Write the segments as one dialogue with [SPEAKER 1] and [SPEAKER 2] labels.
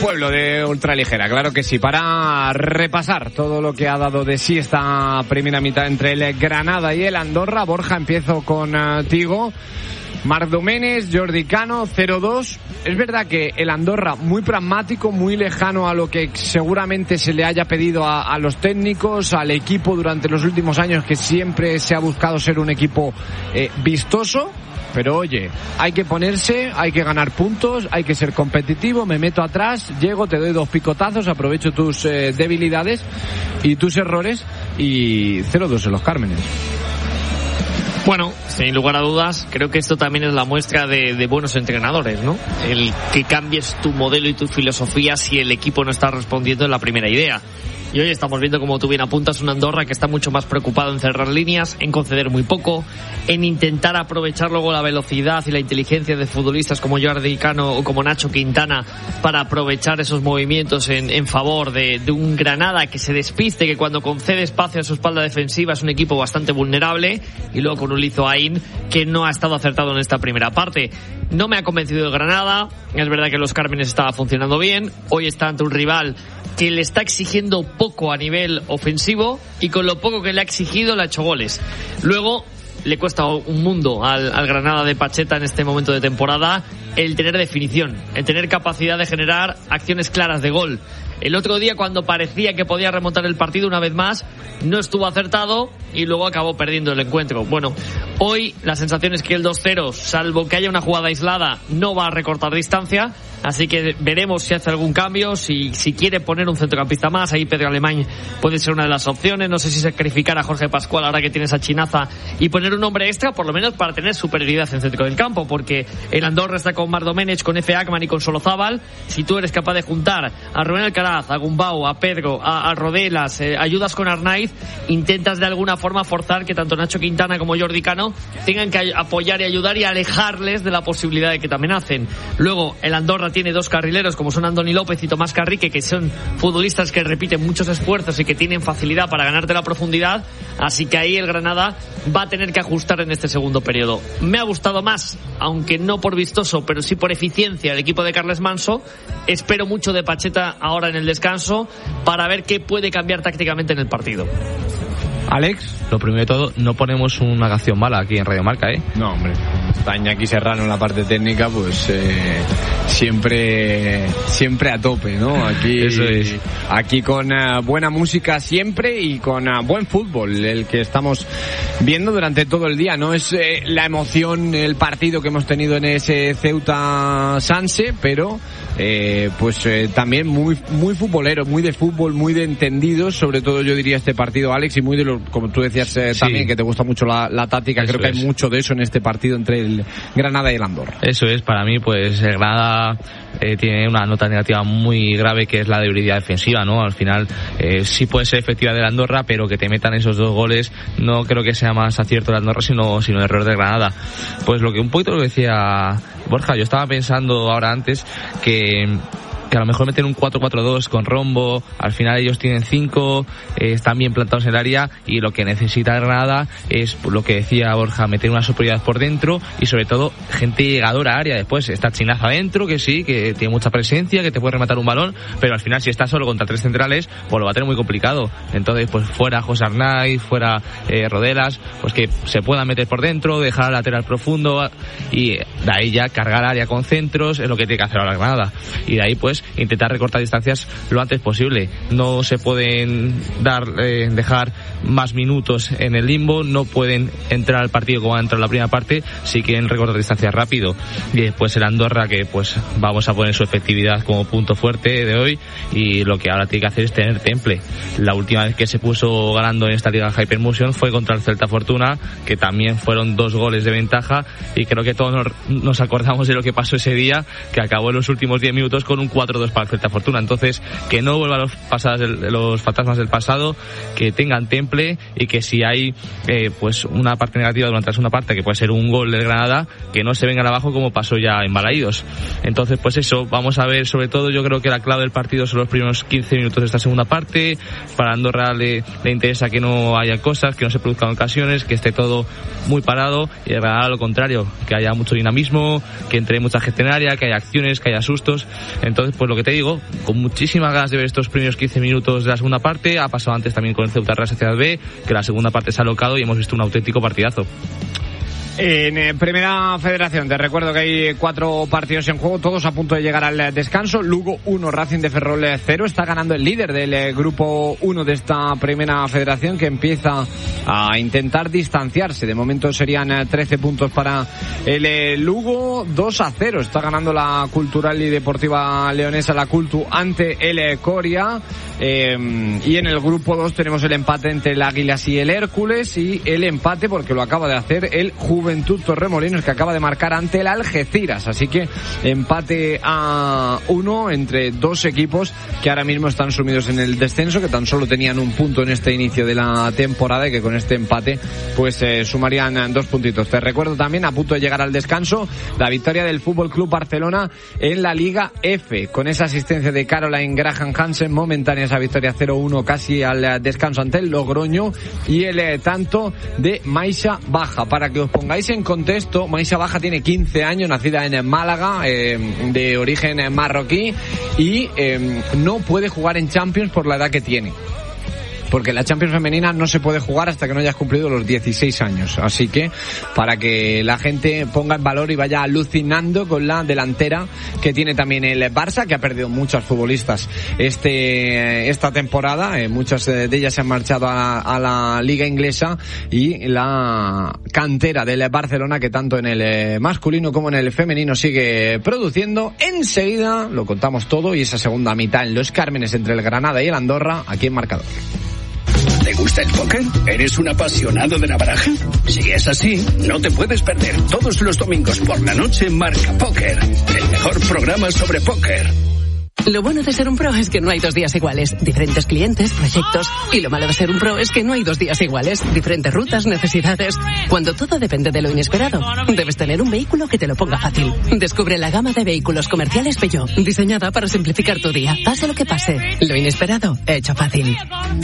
[SPEAKER 1] pueblo de ultraligera, claro que sí, para repasar todo lo que ha dado de sí esta primera mitad entre el Granada y el Andorra. Borja, empiezo contigo. Marc Domènech, Jordi Cano, 0-2. Es verdad que el Andorra muy pragmático, muy lejano a lo que seguramente se le haya pedido a los técnicos, al equipo durante los últimos años, que siempre se ha buscado ser un equipo vistoso. Pero oye, hay que ponerse, hay que ganar puntos, hay que ser competitivo, me meto atrás, llego, te doy 2 picotazos, aprovecho tus debilidades y tus errores, y 0-2 en los Cármenes.
[SPEAKER 2] Bueno, sin lugar a dudas, creo que esto también es la muestra de buenos entrenadores, ¿no? El que cambies tu modelo y tu filosofía si el equipo no está respondiendo en la primera idea. Y hoy estamos viendo, como tú bien apuntas, un Andorra que está mucho más preocupado en cerrar líneas, en conceder muy poco, en intentar aprovechar luego la velocidad y la inteligencia de futbolistas como Jordi Cano o como Nacho Quintana para aprovechar esos movimientos en favor de un Granada que se despiste, que cuando concede espacio a su espalda defensiva es un equipo bastante vulnerable, y luego con un Lizoaín que no ha estado acertado en esta primera parte. No me ha convencido el Granada, es verdad que los Cármenes estaba funcionando bien, hoy está ante un rival que le está exigiendo poco a nivel ofensivo, y con lo poco que le ha exigido le ha hecho goles. Luego le cuesta un mundo al Granada de Pacheta en este momento de temporada el tener definición, el tener capacidad de generar acciones claras de gol. El otro día, cuando parecía que podía remontar el partido una vez más, no estuvo acertado y luego acabó perdiendo el encuentro. Bueno, hoy la sensación es que el 2-0, salvo que haya una jugada aislada, no va a recortar distancia. Así que veremos si hace algún cambio, si quiere poner un centrocampista más. Ahí Pedro Alemany puede ser una de las opciones. No sé si sacrificar a Jorge Pascual ahora que tiene esa Chinaza y poner un hombre extra, por lo menos para tener superioridad en centro del campo, porque el Andorra está con Marc Domènech, con Efe Akman y con Solozábal. Si tú eres capaz de juntar a Rubén Alcaraz, a Gumbau, a Pedro, a Rodelas, ayudas con Arnaiz, intentas de alguna forma forzar que tanto Nacho Quintana como Jordi Cano tengan que apoyar y ayudar y alejarles de la posibilidad de que también hacen. Luego el Andorra tiene 2 carrileros como son Andoni López y Tomás Carrique, que son futbolistas que repiten muchos esfuerzos y que tienen facilidad para ganarte la profundidad, así que ahí el Granada va a tener que ajustar en este segundo periodo. Me ha gustado más, aunque no por vistoso, pero sí por eficiencia, el equipo de Carles Manso. Espero mucho de Pacheta ahora en el descanso para ver qué puede cambiar tácticamente en el partido.
[SPEAKER 1] Alex,
[SPEAKER 3] lo primero de todo, no ponemos una canción mala aquí en Radio Marca, ¿eh?
[SPEAKER 1] No, hombre. Está Iñaki Serrano en la parte técnica, pues siempre a tope, ¿no? Aquí,
[SPEAKER 3] eso es.
[SPEAKER 1] Aquí con buena música siempre y con buen fútbol, el que estamos viendo durante todo el día. No es la emoción, el partido que hemos tenido en ese Ceuta Sanse, pero también muy futbolero, muy de fútbol, muy de entendidos, sobre todo yo diría este partido, Alex, y muy de lo, como tú decías
[SPEAKER 3] sí,
[SPEAKER 1] también, que te gusta mucho la táctica. Creo que hay mucho de eso en este partido entre el Granada y el Andorra.
[SPEAKER 3] Eso es, para mí, pues el Granada tiene una nota negativa muy grave, que es la debilidad defensiva, ¿no? Al final sí puede ser efectiva del Andorra, pero que te metan esos 2 goles no creo que sea más acierto del Andorra, sino error de Granada. Pues lo que un poquito lo decía Borja, yo estaba pensando ahora antes que a lo mejor meten un 4-4-2 con Rombo, al final ellos tienen 5, están bien plantados en el área, y lo que necesita Granada es lo que decía Borja, meter una superioridad por dentro y sobre todo gente llegadora a área. Después está Chinaza adentro, que sí, que tiene mucha presencia, que te puede rematar un balón, pero al final si está solo contra 3 centrales, pues lo va a tener muy complicado. Entonces pues fuera José Arnaiz, fuera Rodelas, pues que se puedan meter por dentro, dejar al lateral profundo y de ahí ya cargar área con centros, es lo que tiene que hacer ahora Granada, y de ahí pues intentar recortar distancias lo antes posible. No se pueden dejar más minutos en el limbo, no pueden entrar al partido como han entrado en la primera parte si quieren recortar distancias rápido. Y después el Andorra, que pues vamos a poner su efectividad como punto fuerte de hoy, y lo que ahora tiene que hacer es tener temple. La última vez que se puso ganando en esta Liga Hypermotion fue contra el Celta Fortuna, que también fueron 2 goles de ventaja, y creo que todos nos acordamos de lo que pasó ese día, que acabó en los últimos 10 minutos con un 4-2 para el Celta Fortuna. Entonces, que no vuelvan los fantasmas del pasado, que tengan temple, y que si hay pues una parte negativa durante la segunda parte, que puede ser un gol del Granada, que no se vengan abajo como pasó ya en Balaídos. Entonces pues eso, vamos a ver, sobre todo yo creo que la clave del partido son los primeros 15 minutos de esta segunda parte. Para Andorra le interesa que no haya cosas, que no se produzcan ocasiones, que esté todo muy parado, y el Granada lo contrario, que haya mucho dinamismo, que entre mucha gente en área, que haya acciones, que haya sustos. Entonces pues lo que te digo, con muchísimas ganas de ver estos primeros 15 minutos de la segunda parte. Ha pasado antes también con el Ceuta Real Sociedad B, que la segunda parte se ha locado y hemos visto un auténtico partidazo.
[SPEAKER 1] En Primera Federación, te recuerdo que hay 4 partidos en juego, todos a punto de llegar al descanso. Lugo 1, Racing de Ferrol 0. Está ganando el líder del grupo 1 de esta Primera Federación, que empieza a intentar distanciarse. De momento serían 13 puntos para el Lugo. 2-0 está ganando la Cultural y Deportiva Leonesa, la Cultu, ante el Coria. Y en el grupo 2 tenemos el empate entre el Águilas y el Hércules, y el empate, porque lo acaba de hacer el Juventud Torremolinos, que acaba de marcar ante el Algeciras. Así que empate a 1 entre dos equipos que ahora mismo están sumidos en el descenso, que tan solo tenían un punto en este inicio de la temporada, y que con este empate pues sumarían 2 puntitos. Te recuerdo también, a punto de llegar al descanso, la victoria del Fútbol Club Barcelona en la Liga F, con esa asistencia de Caroline Graham Hansen, momentánea esa victoria 0-1 casi al descanso ante el Logroño, y el tanto de Maisha Baja. Para que os pongáis en contexto, Maisha Baja tiene 15 años, nacida en Málaga, de origen marroquí, y no puede jugar en Champions por la edad que tiene, porque la Champions femenina no se puede jugar hasta que no hayas cumplido los 16 años. Así que, para que la gente ponga en valor y vaya alucinando con la delantera que tiene también el Barça, que ha perdido muchas futbolistas esta temporada. Muchas de ellas se han marchado a la liga inglesa, y la cantera del Barcelona, que tanto en el masculino como en el femenino sigue produciendo. Enseguida lo contamos todo, y esa segunda mitad en Los Cármenes entre el Granada y el Andorra, aquí en Marcador.
[SPEAKER 4] ¿Te gusta el póker? ¿Eres un apasionado de la baraja? Si es así, no te puedes perder todos los domingos por la noche Marca Póker, el mejor programa sobre póker.
[SPEAKER 5] Lo bueno de ser un pro es que no hay 2 días iguales. Diferentes clientes, proyectos. Y lo malo de ser un pro es que no hay 2 días iguales. Diferentes rutas, necesidades. Cuando todo depende de lo inesperado, debes tener un vehículo que te lo ponga fácil. Descubre la gama de vehículos comerciales Peugeot, diseñada para simplificar tu día. Pase lo que pase, lo inesperado, hecho fácil.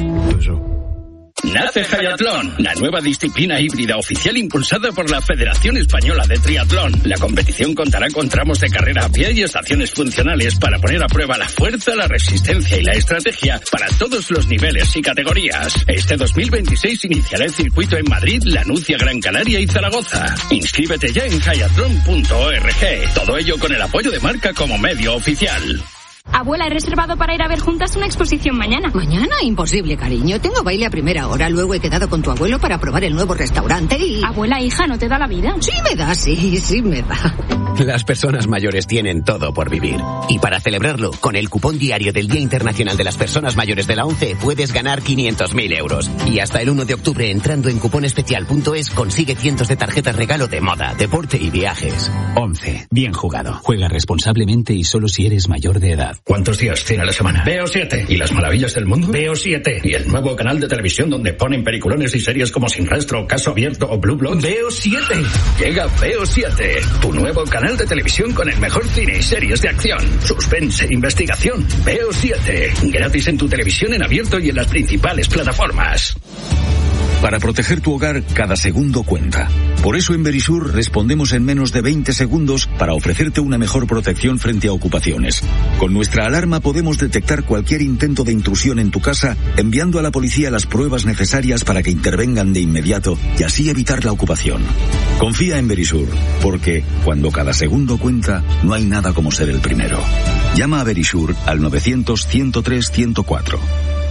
[SPEAKER 4] Nace Hayatlón, la nueva disciplina híbrida oficial impulsada por la Federación Española de Triatlón. La competición contará con tramos de carrera a pie y estaciones funcionales para poner a prueba la fuerza, la resistencia y la estrategia para todos los niveles y categorías. Este 2026 iniciará el circuito en Madrid, La Nucia, Gran Canaria y Zaragoza. Inscríbete ya en hayatlon.org. Todo ello con el apoyo de Marca como medio oficial.
[SPEAKER 6] Abuela, he reservado para ir a ver juntas una exposición mañana.
[SPEAKER 7] ¿Mañana? Imposible, cariño. Tengo baile a primera hora. Luego he quedado con tu abuelo para probar el nuevo restaurante y...
[SPEAKER 6] Abuela, hija, ¿no te da la vida?
[SPEAKER 7] Sí me da, sí me da.
[SPEAKER 8] Las personas mayores tienen todo por vivir. Y para celebrarlo, con el cupón diario del Día Internacional de las Personas Mayores de la ONCE, puedes ganar 500.000 euros. Y hasta el 1 de octubre, entrando en cuponespecial.es, consigue cientos de tarjetas regalo de moda, deporte y viajes.
[SPEAKER 9] ONCE. Bien jugado. Juega responsablemente y solo si eres mayor de edad.
[SPEAKER 4] ¿Cuántos días tiene la semana? Veo 7. ¿Y las maravillas del mundo? Veo 7. ¿Y el nuevo canal de televisión donde ponen peliculones y series como Sin Rastro, Caso Abierto o Blue Bloods? Veo 7. Llega Veo 7, tu nuevo canal de televisión con el mejor cine y series de acción, suspense e investigación. Veo 7. Gratis en tu televisión en abierto y en las principales plataformas.
[SPEAKER 10] Para proteger tu hogar, cada segundo cuenta. Por eso en Verisur respondemos en menos de 20 segundos para ofrecerte una mejor protección frente a ocupaciones. Con nuestra alarma podemos detectar cualquier intento de intrusión en tu casa, enviando a la policía las pruebas necesarias para que intervengan de inmediato y así evitar la ocupación. Confía en Verisur, porque cuando cada segundo cuenta, no hay nada como ser el primero. Llama a Verisur al 900-103-104.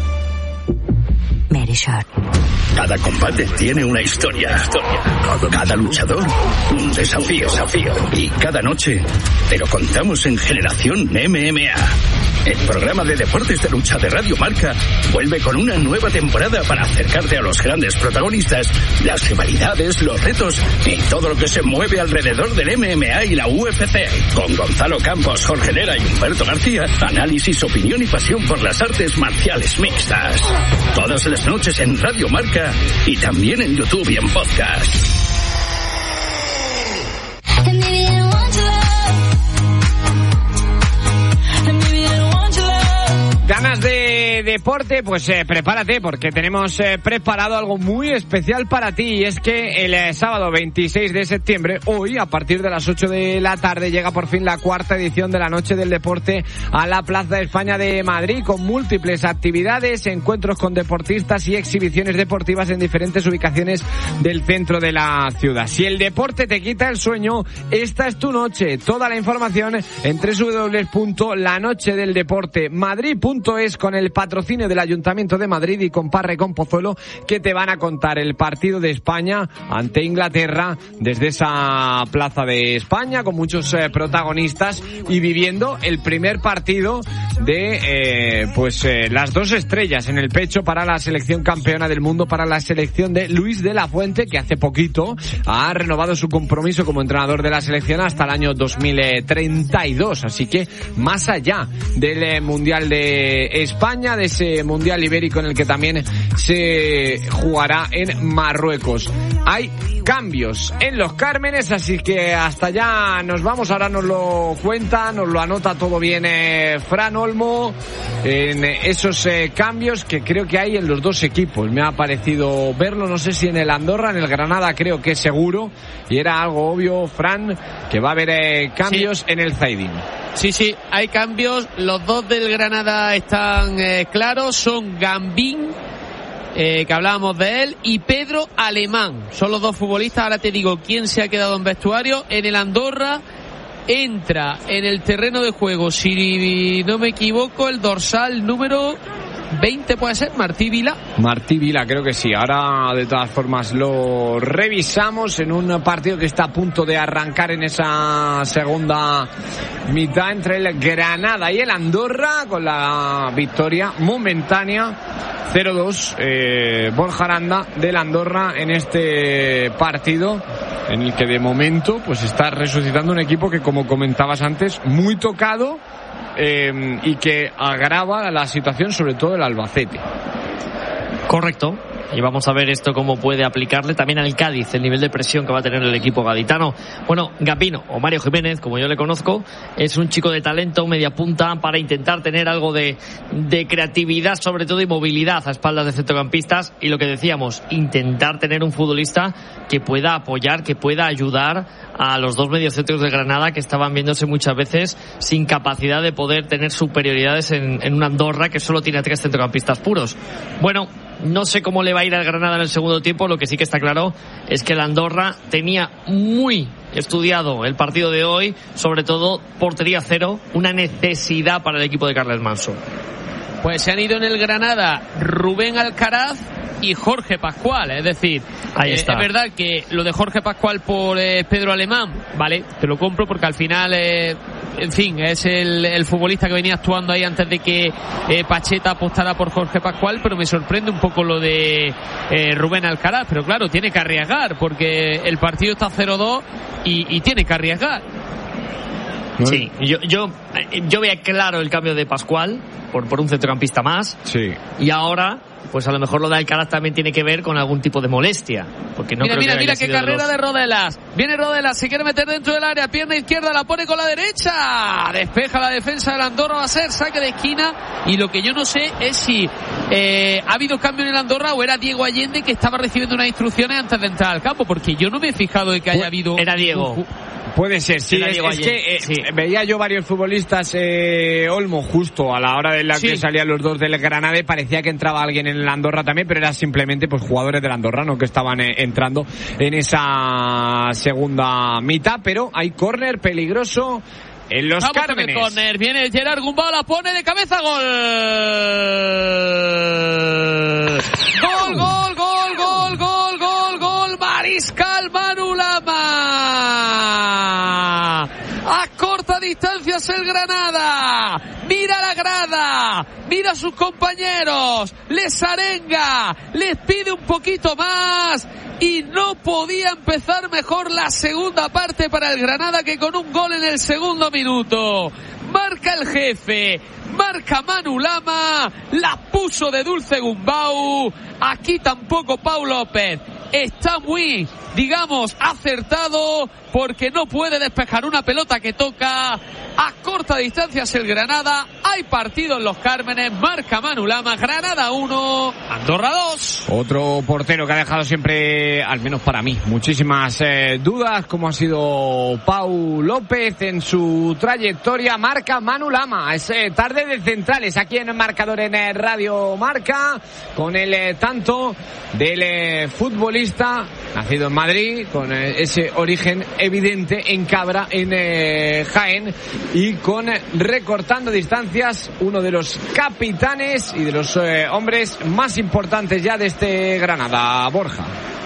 [SPEAKER 7] Verisur.
[SPEAKER 4] Cada combate tiene una historia. Cada luchador, un desafío. Y cada noche te lo contamos en Generación MMA. El programa de deportes de lucha de Radio Marca vuelve con una nueva temporada para acercarte a los grandes protagonistas, las rivalidades, los retos y todo lo que se mueve alrededor del MMA y la UFC. Con Gonzalo Campos, Jorge Lera y Humberto García, análisis, opinión y pasión por las artes marciales mixtas. Todas las noches en Radio Marca y también en YouTube y en podcast.
[SPEAKER 1] Ganas de de deporte, pues prepárate porque tenemos preparado algo muy especial para ti, y es que el sábado 26 de septiembre, hoy, a partir de las 8 de la tarde, llega por fin la cuarta edición de la Noche del Deporte a la Plaza de España de Madrid, con múltiples actividades, encuentros con deportistas y exhibiciones deportivas en diferentes ubicaciones del centro de la ciudad. Si el deporte te quita el sueño, esta es tu noche. Toda la información en www.lanochedeldeportemadrid.es, con el patrocinio del Ayuntamiento de Madrid y con Parra y con Pozuelo, que te van a contar el partido de España ante Inglaterra desde esa Plaza de España, con muchos protagonistas, y viviendo el primer partido de las dos estrellas en el pecho para la selección campeona del mundo, para la selección de Luis de la Fuente, que hace poquito ha renovado su compromiso como entrenador de la selección hasta el año 2032. Así que más allá del Mundial de España, de ese Mundial Ibérico en el que también se jugará en Marruecos, hay cambios en Los Cármenes, así que hasta allá nos vamos. Ahora nos lo cuenta, nos lo anota todo bien Fran Olmo, en esos cambios que creo que hay en los dos equipos. Me ha parecido verlo, no sé si en el Andorra, en el Granada creo que seguro, y era algo obvio, Fran, que va a haber cambios en el Zaidín.
[SPEAKER 11] Sí, hay cambios. Los dos del Granada están claros, son Gambín, que hablábamos de él, y Pedro Alemán. Son los dos futbolistas. Ahora te digo quién se ha quedado en vestuario. En el Andorra entra en el terreno de juego, si no me equivoco, el dorsal número 20 puede ser, Martí Vila,
[SPEAKER 1] creo que sí. Ahora de todas formas lo revisamos en un partido que está a punto de arrancar en esa segunda mitad entre el Granada y el Andorra, con la victoria momentánea 0-2 Borja Aranda del Andorra en este partido, en el que de momento pues está resucitando un equipo que, como comentabas antes, muy tocado, y que agrava la situación, sobre todo el Albacete.
[SPEAKER 2] Correcto. Y vamos a ver esto cómo puede aplicarle también al Cádiz, el nivel de presión que va a tener el equipo gaditano. Bueno, Gambino, o Mario Jiménez, como yo le conozco, es un chico de talento, media punta, para intentar tener algo de creatividad, sobre todo, y movilidad a espaldas de centrocampistas. Y lo que decíamos, intentar tener un futbolista que pueda apoyar, que pueda ayudar a los dos mediocentros de Granada, que estaban viéndose muchas veces sin capacidad de poder tener superioridades en una Andorra que solo tiene 3 centrocampistas puros. Bueno, no sé cómo le va a ir al Granada en el segundo tiempo. Lo que sí que está claro es que el Andorra tenía muy estudiado el partido de hoy, sobre todo portería cero, una necesidad para el equipo de Carles Manso.
[SPEAKER 11] Pues se han ido en el Granada Rubén Alcaraz y Jorge Pascual, es decir,
[SPEAKER 2] ahí está.
[SPEAKER 11] Es verdad que lo de Jorge Pascual por Pedro Alemán, vale, te lo compro, porque al final en fin, es el futbolista que venía actuando ahí antes de que Pacheta apostara por Jorge Pascual, pero me sorprende un poco lo de Rubén Alcaraz, pero claro, tiene que arriesgar porque el partido está 0-2 y tiene que arriesgar.
[SPEAKER 2] Sí, yo veía claro el cambio de Pascual por un centrocampista más.
[SPEAKER 1] Sí.
[SPEAKER 2] Y ahora, pues a lo mejor lo de Alcaraz también tiene que ver con algún tipo de molestia, porque no
[SPEAKER 11] mira qué carrera de Rodelas. Viene Rodelas, se quiere meter dentro del área, pierna izquierda, la pone con la derecha, despeja la defensa del Andorra, va a ser saque de esquina. Y lo que yo no sé es si ha habido cambio en el Andorra o era Diego Allende que estaba recibiendo unas instrucciones antes de entrar al campo, porque yo no me he fijado de que haya habido...
[SPEAKER 2] Era Diego.
[SPEAKER 1] Puede ser, sí, es que sí. Veía yo varios futbolistas, Olmo, justo a la hora de la que salían los dos del Granada, parecía que entraba alguien en el Andorra también, pero eran simplemente pues jugadores del Andorra, ¿no?, que estaban entrando en esa segunda mitad. Pero hay córner peligroso en Los Cármenes.
[SPEAKER 11] Córner, viene Gerard Gumbau, la pone de cabeza, gol. Gol, Mariscal Manu Lama. A corta distancia es el Granada. Mira la grada, mira a sus compañeros, les arenga, les pide un poquito más, y no podía empezar mejor la segunda parte para el Granada, que con un gol en el segundo minuto marca el jefe, marca Manu Lama, la puso de dulce Gumbau. Aquí tampoco Pau López está muy, digamos, acertado, porque no puede despejar una pelota que toca a corta distancia. Es el Granada, Hay partido en Los Cármenes, marca Manu Lama, Granada 1, Andorra 2.
[SPEAKER 1] Otro portero que ha dejado siempre, al menos para mí, muchísimas dudas, como ha sido Pau López en su trayectoria. Marca Manu Lama. Es tarde de centrales aquí en el marcador en Radio Marca, con el tanto del futbolista nacido en Madrid, con ese origen evidente en Cabra, en Jaén, y con recortando distancias, uno de los capitanes y de los hombres más importantes ya de este Granada, Borja.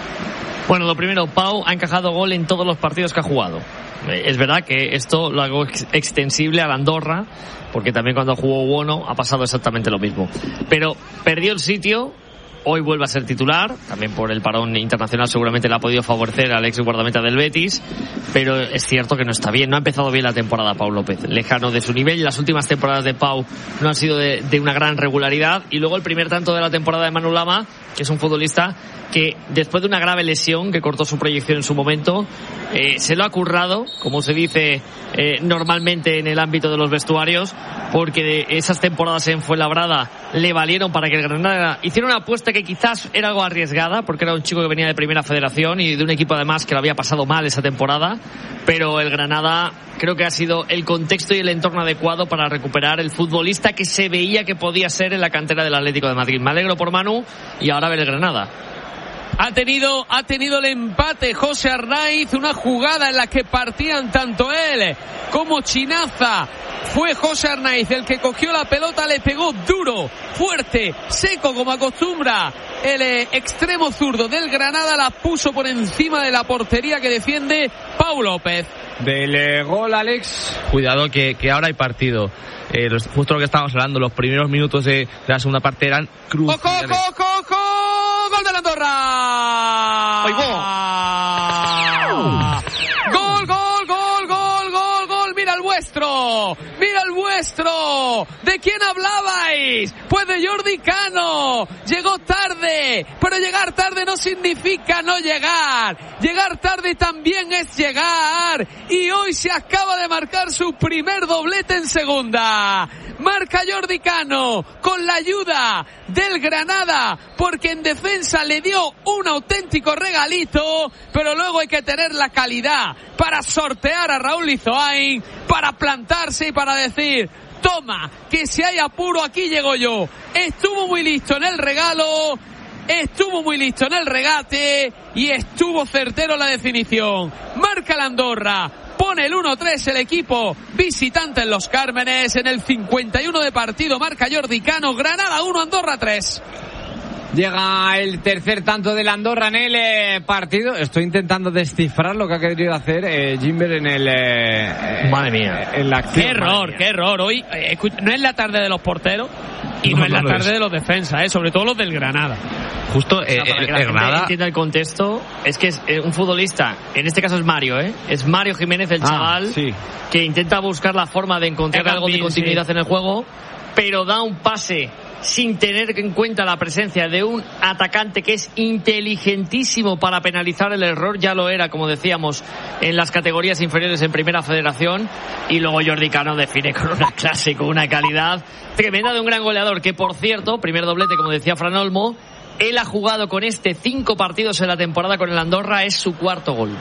[SPEAKER 2] Bueno, lo primero, Pau ha encajado gol en todos los partidos que ha jugado. Es verdad que esto lo hago extensible a la Andorra, porque también cuando jugó Bono ha pasado exactamente lo mismo. Pero perdió el sitio. Hoy vuelve a ser titular, también por el parón internacional seguramente le ha podido favorecer al ex guardameta del Betis, pero es cierto que no está bien, no ha empezado bien la temporada Pau López, lejano de su nivel. Las últimas temporadas de Pau no han sido de una gran regularidad, y luego el primer tanto de la temporada de Manu Lama, que es un futbolista que después de una grave lesión que cortó su proyección en su momento, se lo ha currado, como se dice normalmente en el ámbito de los vestuarios, porque esas temporadas en Fuenlabrada le valieron para que el Granada hiciera una apuesta que quizás era algo arriesgada, porque era un chico que venía de Primera Federación y de un equipo además que lo había pasado mal esa temporada, pero el Granada creo que ha sido el contexto y el entorno adecuado para recuperar el futbolista que se veía que podía ser en la cantera del Atlético de Madrid. Me alegro por Manu, y ahora ver el Granada.
[SPEAKER 11] Ha tenido el empate José Arnaiz, una jugada en la que partían tanto él como Chinaza. Fue José Arnaiz el que cogió la pelota, le pegó duro, fuerte, seco como acostumbra el extremo zurdo del Granada, la puso por encima de la portería que defiende Pau López.
[SPEAKER 1] Del gol, Alex.
[SPEAKER 3] Cuidado que ahora hay partido. Justo lo que estábamos hablando, los primeros minutos de la segunda parte eran cruciales.
[SPEAKER 11] ¡Gol de la Andorra! ¡Gol! ¡Mira el vuestro! ¿De quién hablabais? Pues de Jordi Cano. Llegó tarde, pero llegar tarde no significa no llegar. Llegar tarde también es llegar. Y hoy se acaba de marcar su primer doblete en segunda. Marca Jordi Cano con la ayuda del Granada, porque en defensa le dio un auténtico regalito, pero luego hay que tener la calidad para sortear a Raúl Lizoain, para plantarse y para decir: toma, que si hay apuro aquí llego yo. Estuvo muy listo en el regalo, estuvo muy listo en el regate y estuvo certero en la definición. Marca la Andorra. Pone el 1-3 el equipo visitante en Los Cármenes. En el 51 de partido marca Jordi Cano. Granada 1, Andorra 3.
[SPEAKER 1] Llega el tercer tanto de la Andorra en el partido. Estoy intentando descifrar lo que ha querido hacer Jimber en el...
[SPEAKER 2] madre mía.
[SPEAKER 1] En la acción.
[SPEAKER 11] Qué error. Hoy no es la tarde de los porteros y no es la tarde de los defensas, sobre todo los del Granada.
[SPEAKER 2] Justo, el Granada entienda el contexto. Es que es un futbolista, en este caso es Mario, es Mario Jiménez, el chaval,
[SPEAKER 1] sí,
[SPEAKER 2] que intenta buscar la forma de encontrar algo de continuidad en el juego, pero da un pase sin tener en cuenta la presencia de un atacante que es inteligentísimo para penalizar el error. Ya lo era, como decíamos, en las categorías inferiores en Primera Federación. Y luego Jordi Cano define con una clase, con una calidad tremenda de un gran goleador, que por cierto, primer doblete, como decía Fran Olmo, él ha jugado con 5 partidos en la temporada con el Andorra, es su cuarto gol.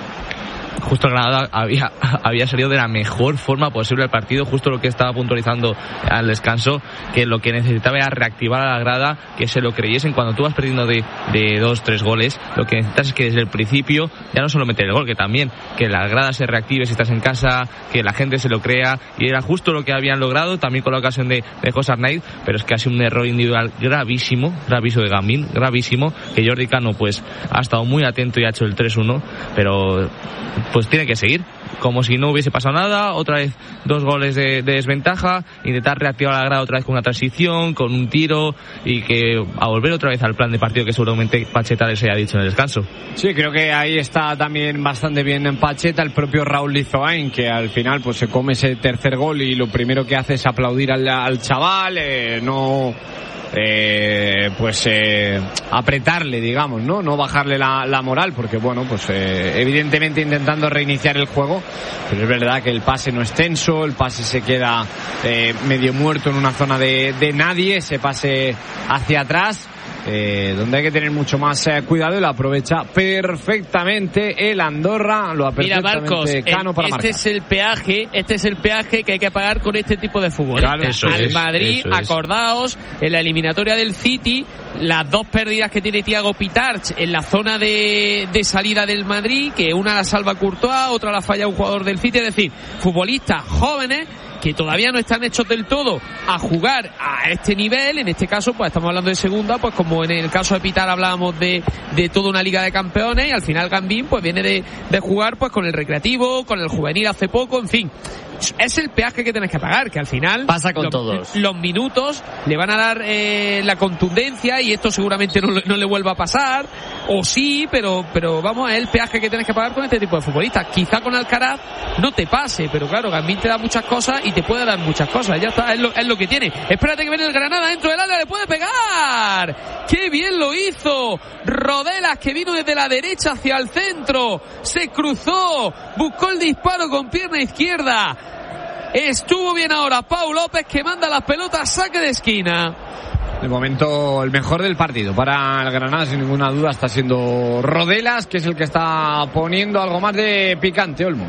[SPEAKER 3] Justo Granada había salido de la mejor forma posible el partido, justo lo que estaba puntualizando al descanso, que lo que necesitaba era reactivar a la grada, que se lo creyesen. Cuando tú vas perdiendo de 2-3 goles, lo que necesitas es que desde el principio ya no solo meter el gol, que también que la grada se reactive si estás en casa, que la gente se lo crea, y era justo lo que habían logrado, también con la ocasión de José Arnaiz, pero es que ha sido un error individual gravísimo de Gamín, gravísimo, que Jordi Cano pues ha estado muy atento y ha hecho el 3-1, pero pues tiene que seguir como si no hubiese pasado nada. Otra vez 2 goles de desventaja, intentar reactivar la grada otra vez con una transición, con un tiro, y que a volver otra vez al plan de partido que seguramente Pacheta les haya dicho en el descanso.
[SPEAKER 1] Sí, creo que ahí está también bastante bien en Pacheta, el propio Raúl Lizoain, que al final pues se come ese tercer gol y lo primero que hace es aplaudir al chaval, no apretarle, digamos, no bajarle la moral, porque bueno, pues evidentemente intentando reiniciar el juego, pero es verdad que el pase no es tenso, el pase se queda medio muerto en una zona de nadie, ese pase hacia atrás, donde hay que tener mucho más cuidado, y lo aprovecha perfectamente el Andorra, lo ha perfectamente.
[SPEAKER 11] Mira, Marcos,
[SPEAKER 1] Cano para marcar.
[SPEAKER 11] este es el peaje que hay que pagar con este tipo de fútbol.
[SPEAKER 1] Claro,
[SPEAKER 11] al Madrid, acordaos, en la eliminatoria del City, las 2 pérdidas que tiene Thiago Pitarch en la zona de salida del Madrid, que una la salva Courtois, otra la falla un jugador del City, es decir, futbolistas jóvenes que todavía no están hechos del todo a jugar a este nivel. En este caso, pues estamos hablando de segunda, pues como en el caso de Pitar hablábamos de toda una Liga de Campeones, y al final Gambín pues viene de jugar pues con el Recreativo, con el Juvenil hace poco, en fin. Es el peaje que tienes que pagar, que al final
[SPEAKER 2] pasa con todos.
[SPEAKER 11] Los minutos le van a dar la contundencia, y esto seguramente no le vuelva a pasar, o sí, pero vamos, es el peaje que tienes que pagar con este tipo de futbolistas. Quizá con Alcaraz no te pase, pero claro, Gambín te da muchas cosas y te puede dar muchas cosas, ya está, es lo que tiene. Espérate que viene el Granada dentro del área, le puede pegar. ¡Qué bien lo hizo! Rodelas, que vino desde la derecha hacia el centro, se cruzó, buscó el disparo con pierna izquierda. Estuvo bien ahora Pau López, que manda las pelotas, saque de esquina.
[SPEAKER 1] De momento el mejor del partido para el Granada, sin ninguna duda, está siendo Rodelas, que es el que está poniendo algo más de picante, Olmo.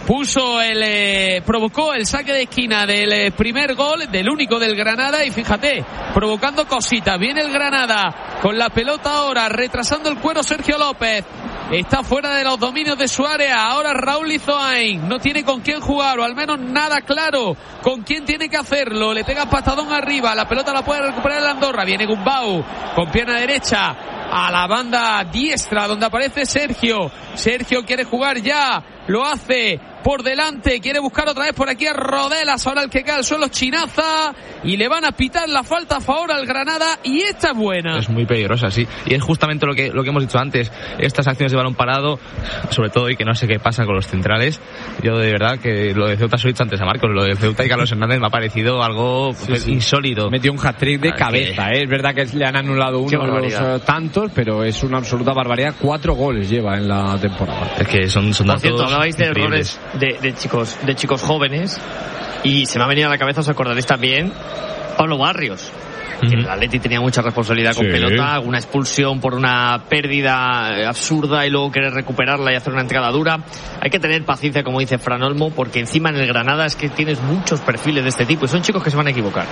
[SPEAKER 11] Provocó el saque de esquina del primer gol, del único del Granada, y fíjate, provocando cositas. Viene el Granada con la pelota ahora, retrasando el cuero Sergio López. Está fuera de los dominios de su área. Ahora Raúl Lizoain no tiene con quién jugar, o al menos nada claro con quién tiene que hacerlo. Le pega patadón arriba, la pelota la puede recuperar el Andorra. Viene Gumbau con pierna derecha a la banda diestra, donde aparece Sergio. Sergio quiere jugar ya, lo hace por delante, quiere buscar otra vez por aquí a Rodelas. Ahora el que cae al suelo es Chinaza, y le van a pitar la falta a favor al Granada, y esta es buena.
[SPEAKER 3] Es muy peligrosa, sí, y es justamente lo que hemos dicho antes, estas acciones de balón parado, sobre todo, y que no sé qué pasa con los centrales. Yo de verdad que lo de Ceuta, soy dicho antes a Marcos, lo de Ceuta y Carlos Hernández me ha parecido algo insólito.
[SPEAKER 1] Metió un hat-trick de cabeza, es verdad que le han anulado uno de los tantos, pero es una absoluta barbaridad. 4 goles lleva en la temporada.
[SPEAKER 3] Es que son datos.
[SPEAKER 2] Por cierto, hablabais de
[SPEAKER 3] increíbles.
[SPEAKER 2] errores de chicos jóvenes, y se me ha venido a la cabeza, os acordaréis también, Pablo Barrios, que el Atleti tenía mucha responsabilidad con pelota, una expulsión por una pérdida absurda y luego querer recuperarla y hacer una entrada dura. Hay que tener paciencia, como dice Fran Olmo, porque encima en el Granada es que tienes muchos perfiles de este tipo y son chicos que se van a equivocar.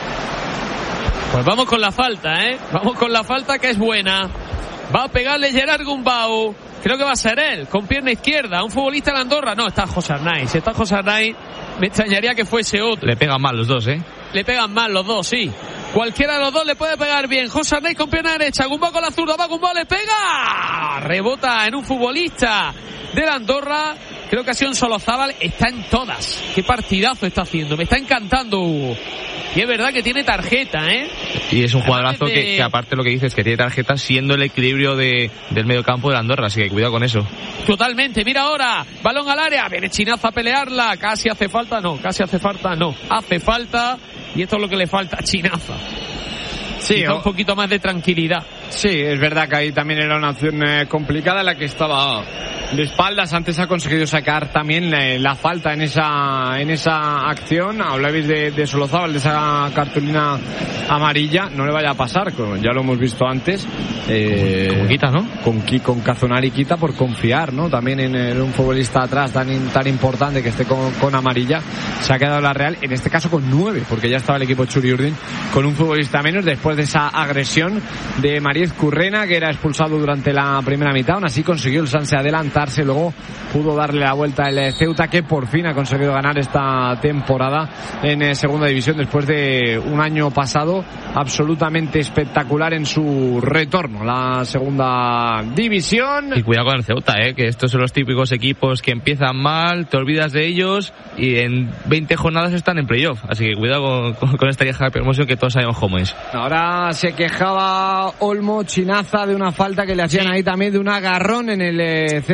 [SPEAKER 11] Pues vamos con la falta, vamos con la falta, que es buena. Va a pegarle Gerard Gumbau, creo que va a ser él, con pierna izquierda, un futbolista de Andorra. No, está José Arnaiz, me extrañaría que fuese otro.
[SPEAKER 3] Le pegan mal los dos,
[SPEAKER 11] Le pegan mal los dos, sí. Cualquiera de los dos le puede pegar bien. José Arnaiz con pierna derecha, Gumbau con la zurda, va Gumbau, le pega, rebota en un futbolista de la Andorra. Creo que ha sido un Solozábal, está en todas. Qué partidazo está haciendo, me está encantando Hugo. Y es verdad que tiene tarjeta,
[SPEAKER 3] Y es un jugadorazo que aparte lo que dices, que tiene tarjeta, siendo el equilibrio del medio campo de la Andorra, así que cuidado con eso.
[SPEAKER 11] Totalmente, mira ahora, balón al área, viene Chinaza a pelearla, hace falta, y esto es lo que le falta a Chinaza. Sí, un poquito más de tranquilidad.
[SPEAKER 1] Sí, es verdad que ahí también era una acción complicada, en la que estaba de espaldas. Antes ha conseguido sacar también la falta en esa acción. Hablabais de Solozábal, de esa cartulina amarilla. No le vaya a pasar, ya lo hemos visto antes.
[SPEAKER 3] Con Quita, ¿no?
[SPEAKER 1] Con Cazonari Quita, por confiar, ¿no? También en un futbolista atrás tan importante, que esté con amarilla. Se ha quedado la Real, en este caso con 9, porque ya estaba el equipo Txuri Urdin con un futbolista menos, después de esa agresión de Mariez Currena, que era expulsado durante la primera mitad. Aún así consiguió el Sanse adelantarse, luego pudo darle la vuelta el Ceuta, que por fin ha conseguido ganar esta temporada en segunda división, después de un año pasado absolutamente espectacular en su retorno a la segunda división.
[SPEAKER 3] Y cuidado con el Ceuta, que estos son los típicos equipos que empiezan mal, te olvidas de ellos y en 20 jornadas están en playoff, así que cuidado con esta vieja promoción, que todos sabemos cómo es.
[SPEAKER 1] Ahora se quejaba Olmo Chinaza de una falta que le hacían ahí también, de un agarrón en el centro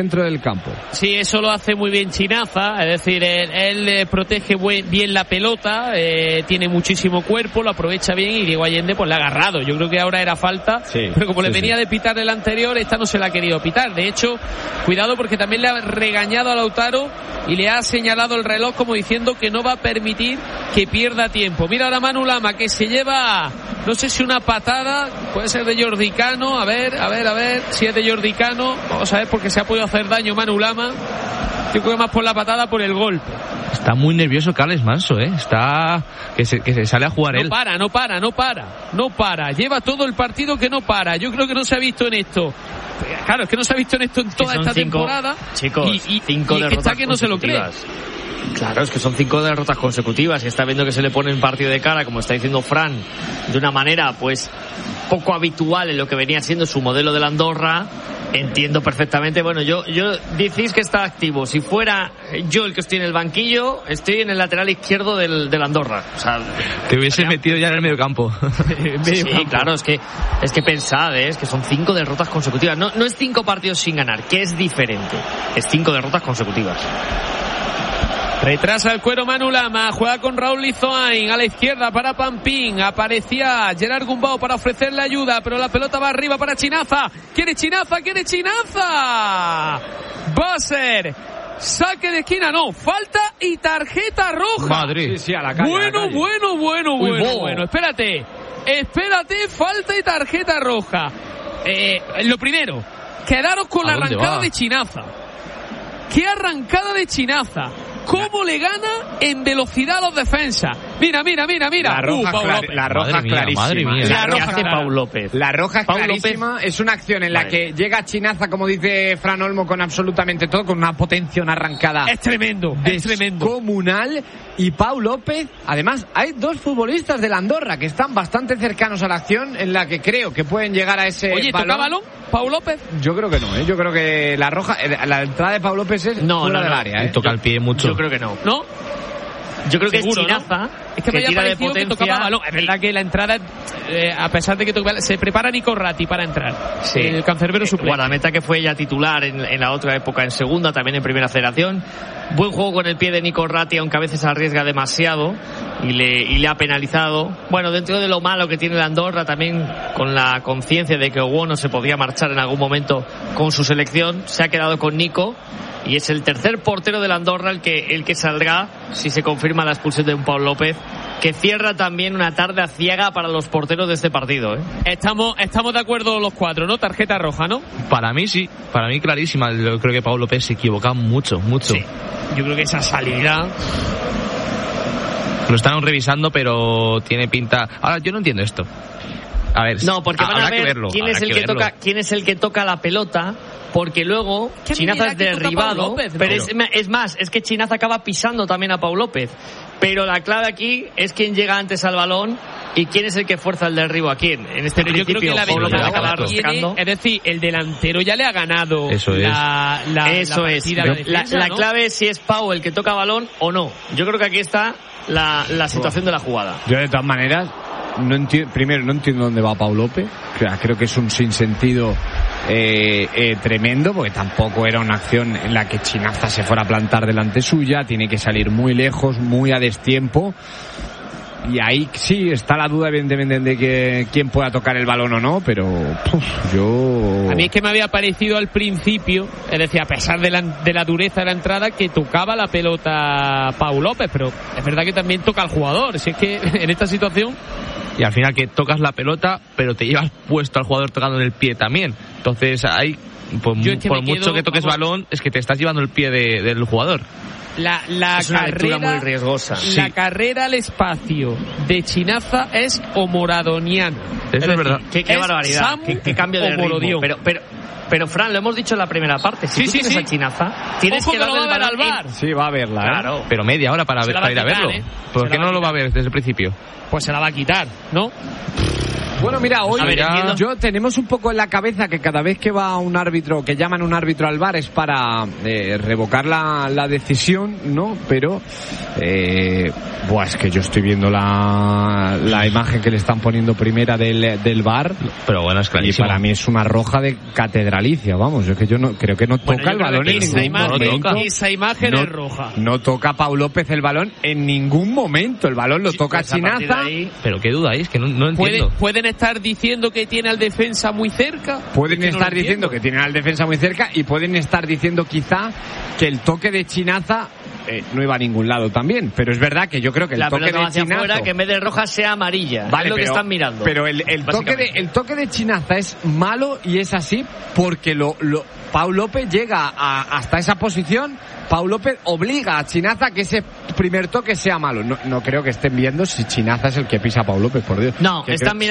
[SPEAKER 1] dentro del campo.
[SPEAKER 11] Sí, eso lo hace muy bien Chinaza, es decir, él protege bien la pelota, tiene muchísimo cuerpo, lo aprovecha bien y Diego Allende pues le ha agarrado. Yo creo que ahora era falta, pero como le venía de pitar el anterior, esta no se la ha querido pitar. De hecho, cuidado porque también le ha regañado a Lautaro y le ha señalado el reloj como diciendo que no va a permitir que pierda tiempo. Mira ahora Manu Lama que se lleva, no sé si una patada, puede ser de Jordi Cano, a ver si es de Jordi Cano, vamos a ver porque se ha podido hacer daño Manu Lama. Yo creo que más por la patada, por el golpe.
[SPEAKER 3] Está muy nervioso Carles Manso, está que se sale a jugar él.
[SPEAKER 11] No para. Lleva todo el partido que no para. Yo creo que no se ha visto en esto. Claro, es que no se ha visto en esto en toda esta temporada.
[SPEAKER 2] Chicos,
[SPEAKER 11] y
[SPEAKER 2] 5
[SPEAKER 11] derrotas está que no se lo cree.
[SPEAKER 2] Claro, es que son 5 derrotas consecutivas y está viendo que se le pone un partido de cara, como está diciendo Fran, de una manera pues poco habitual en lo que venía siendo su modelo de la Andorra. Entiendo perfectamente. Bueno, yo decís que está activo. Si fuera yo el que estoy en el banquillo, estoy en el lateral izquierdo del Andorra. O sea,
[SPEAKER 3] te hubiese metido ya en el mediocampo.
[SPEAKER 2] Sí, claro, es que pensad, es que son 5 derrotas consecutivas. No es 5 partidos sin ganar, que es diferente. Es 5 derrotas consecutivas.
[SPEAKER 11] Retrasa el cuero Manu Lama, juega con Raúl Lizoain a la izquierda para Pampín, aparecía Gerard Gumbau para ofrecerle ayuda, pero la pelota va arriba para Chinaza, quiere Chinaza, va a ser saque de esquina, no, falta y tarjeta roja.
[SPEAKER 3] Madrid.
[SPEAKER 1] Sí, a la calle,
[SPEAKER 11] Bueno, espérate, falta y tarjeta roja. Lo primero, quedaros con la arrancada de Chinaza. ¡Qué arrancada de Chinaza! ¿Cómo le gana en velocidad a los defensas? Mira.
[SPEAKER 1] La roja es clarísima.
[SPEAKER 3] Madre mía.
[SPEAKER 2] La roja de Pau López.
[SPEAKER 1] La roja es clarísima. Es una acción en la que llega Chinaza, como dice Fran Olmo, con absolutamente todo, con una potencia, una arrancada.
[SPEAKER 11] Es tremendo.
[SPEAKER 1] Descomunal. Y Pau López, además, hay 2 futbolistas de la Andorra que están bastante cercanos a la acción, en la que creo que pueden llegar a ese balón.
[SPEAKER 11] ¿Toca balón? ¿Pau López?
[SPEAKER 1] Yo creo que no, Yo creo que la roja, la entrada de Pau López es fuera del área,
[SPEAKER 3] Toca el pie mucho.
[SPEAKER 2] Yo creo que no.
[SPEAKER 11] ¿No?
[SPEAKER 2] Yo creo que es
[SPEAKER 11] Seguro,
[SPEAKER 2] Chinaza,
[SPEAKER 11] ¿no? Es que me
[SPEAKER 2] tira de
[SPEAKER 11] parecido
[SPEAKER 2] potencia.
[SPEAKER 11] que tocaba balón. Es verdad que la entrada, a pesar de que se prepara Nico Ratti para entrar.
[SPEAKER 2] Sí.
[SPEAKER 11] El cancerbero suplente.
[SPEAKER 2] Guardameta que fue ya titular en la otra época, en segunda, también en primera federación. Buen juego con el pie de Nico Ratti, aunque a veces arriesga demasiado y le ha penalizado. Bueno, dentro de lo malo que tiene la Andorra, también con la conciencia de que Owono se podía marchar en algún momento con su selección, se ha quedado con Nico. Y es el tercer portero de la Andorra el que saldrá si se confirma la expulsión de un Pau López, que cierra también una tarde aciaga para los porteros de este partido.
[SPEAKER 11] Estamos de acuerdo los 4, ¿no? Tarjeta roja, ¿no?
[SPEAKER 3] Para mí sí, para mí clarísima. Yo creo que Pau López se equivoca mucho.
[SPEAKER 11] Sí. Yo creo que esa salida...
[SPEAKER 3] Lo están revisando, pero tiene pinta... Ahora, yo no entiendo esto. A ver,
[SPEAKER 2] no, porque van a ver
[SPEAKER 3] verlo,
[SPEAKER 2] quién es el que toca la pelota, porque luego Chinaza es derribado,
[SPEAKER 11] López,
[SPEAKER 2] pero es que Chinaza acaba pisando también a Pau López. Pero la clave aquí es quién llega antes al balón y quién es el que fuerza el derribo a quién. En este principio,
[SPEAKER 11] yo creo que
[SPEAKER 2] Pau López acaba
[SPEAKER 11] tiene, es decir, el delantero ya le ha ganado.
[SPEAKER 3] Eso
[SPEAKER 11] la
[SPEAKER 2] clave es si es Pau el que toca balón o no. Yo creo que aquí está la situación de la jugada.
[SPEAKER 1] Yo de todas maneras no entiendo dónde va Pau López. Creo que es un sinsentido tremendo, porque tampoco era una acción en la que Chinaza se fuera a plantar delante suya. Tiene que salir muy lejos, muy a destiempo. Y ahí sí está la duda, evidentemente, de que quién pueda tocar el balón o no, pero yo...
[SPEAKER 11] A mí es que me había parecido al principio, es decir, a pesar de la dureza de la entrada, que tocaba la pelota Pau López, pero es verdad que también toca al jugador. Si es que en esta situación...
[SPEAKER 3] Y al final que tocas la pelota, pero te llevas puesto al jugador tocando en el pie también. Entonces ahí, por mucho que toques balón, es que te estás llevando el pie del jugador.
[SPEAKER 11] La
[SPEAKER 2] es una lectura muy riesgosa.
[SPEAKER 11] La carrera al espacio de Chinaza es homoradoniana.
[SPEAKER 3] Eso es verdad.
[SPEAKER 2] Qué barbaridad. Qué cambio de ritmo. Pero Fran, lo hemos dicho en la primera parte. Si tú tienes a Chinaza, tienes que darle el balón
[SPEAKER 11] al VAR.
[SPEAKER 1] Sí, va a verla.
[SPEAKER 2] Claro.
[SPEAKER 3] Pero media hora para ir a verlo. ¿Por qué no lo va a ver desde el principio?
[SPEAKER 11] Pues se la va a quitar, ¿no?
[SPEAKER 1] Bueno, mira, hoy
[SPEAKER 2] A ver, entiendo.
[SPEAKER 1] yo tenemos un poco en la cabeza que cada vez que va un árbitro, que llaman un árbitro al VAR es para revocar la decisión, ¿no? Pero, es que yo estoy viendo la imagen que le están poniendo primera del VAR.
[SPEAKER 3] Pero bueno, es
[SPEAKER 1] Y
[SPEAKER 3] clarísimo.
[SPEAKER 1] para mí es una roja de catedralicia, vamos. Es que yo no creo que no
[SPEAKER 2] Bueno,
[SPEAKER 1] toca
[SPEAKER 2] yo
[SPEAKER 1] el
[SPEAKER 2] creo
[SPEAKER 1] balón
[SPEAKER 2] que
[SPEAKER 1] en
[SPEAKER 2] esa
[SPEAKER 1] ningún
[SPEAKER 2] imagen,
[SPEAKER 1] momento.
[SPEAKER 2] esa imagen
[SPEAKER 1] No-
[SPEAKER 2] es roja.
[SPEAKER 1] No toca Pau López el balón en ningún momento. El balón lo toca
[SPEAKER 2] Pues a partir de
[SPEAKER 1] Chinaza.
[SPEAKER 2] ahí,
[SPEAKER 3] Pero qué duda hay, es que no entiendo.
[SPEAKER 11] ¿Pueden estar diciendo que tiene al defensa muy cerca?
[SPEAKER 1] Pueden
[SPEAKER 11] Es que no
[SPEAKER 1] estar
[SPEAKER 11] lo
[SPEAKER 1] diciendo
[SPEAKER 11] entiendo.
[SPEAKER 1] que tienen al defensa muy cerca y pueden estar diciendo quizá que el toque de Chinaza no iba a ningún lado también. Pero es verdad que yo creo que el
[SPEAKER 2] la
[SPEAKER 1] toque
[SPEAKER 2] pelota va
[SPEAKER 1] de
[SPEAKER 2] hacia
[SPEAKER 1] Chinaza...
[SPEAKER 2] afuera, que en vez de roja sea amarilla.
[SPEAKER 1] Vale,
[SPEAKER 2] es lo que
[SPEAKER 1] pero-
[SPEAKER 2] están mirando.
[SPEAKER 1] Pero el
[SPEAKER 2] básicamente.
[SPEAKER 1] toque de Chinaza es malo y es así porque Pau López llega hasta esa posición. Pau López obliga a Chinaza a que ese primer toque sea malo. No creo que estén viendo si Chinaza es el que pisa a Pau López, por Dios.
[SPEAKER 2] No,
[SPEAKER 1] Que
[SPEAKER 2] están
[SPEAKER 1] creo-